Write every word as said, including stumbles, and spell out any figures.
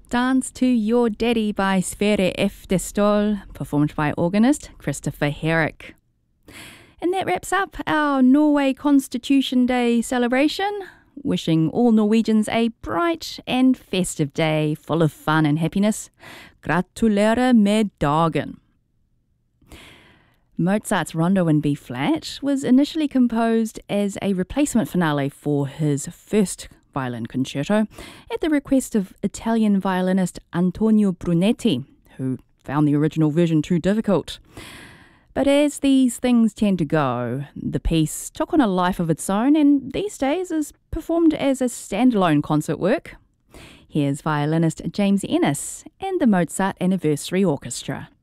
Dance to Your Daddy by Sverre F. Destol, performed by organist Christopher Herrick. And that wraps up our Norway Constitution Day celebration, wishing all Norwegians a bright and festive day full of fun and happiness. Gratulerer med dagen. Mozart's Rondo in B-flat was initially composed as a replacement finale for his first violin concerto at the request of Italian violinist Antonio Brunetti, who found the original version too difficult. But as these things tend to go, the piece took on a life of its own and these days is performed as a standalone concert work. Here's violinist James Ennis and the Mozart Anniversary Orchestra.